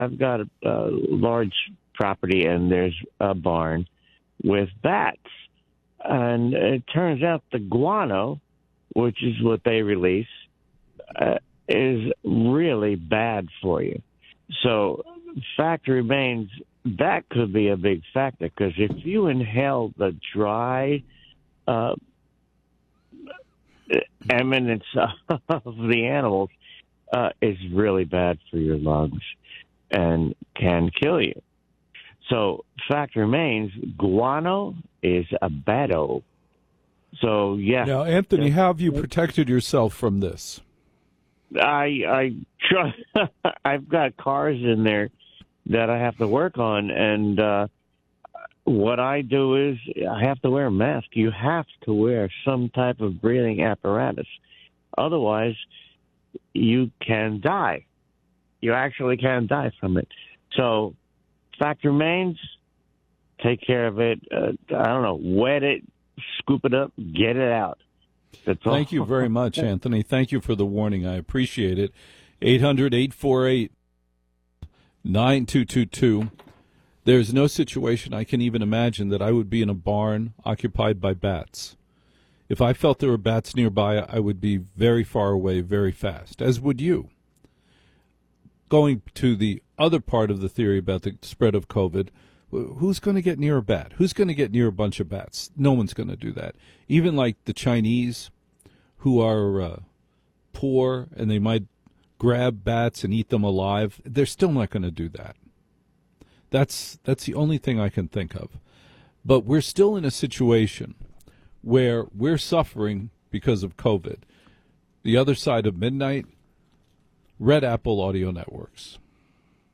I've got a large property, and there's a barn with bats. And it turns out the guano, which is what they release, is really bad for you. So fact remains, that could be a big factor, because if you inhale the dry eminence of the animals, is really bad for your lungs and can kill you. So fact remains, guano is a bado. So, yeah. Now, Anthony, how have you protected yourself from this? I try. I've got cars in there that I have to work on, and what I do is I have to wear a mask. You have to wear some type of breathing apparatus. Otherwise, you can die. You actually can die from it. So, fact remains, take care of it. I don't know, wet it, scoop it up, get it out. That's all. Thank you very much, Anthony. Thank you for the warning. I appreciate it. 800-848-9222. There's no situation I can even imagine that I would be in a barn occupied by bats. If I felt there were bats nearby, I would be very far away very fast, as would you. Going to the other part of the theory about the spread of COVID, who's going to get near a bat? Who's going to get near a bunch of bats? No one's going to do that. Even like the Chinese, who are poor and they might grab bats and eat them alive, they're still not going to do that. That's the only thing I can think of. But we're still in a situation where we're suffering because of COVID. The Other Side of Midnight, Red Apple Audio Networks.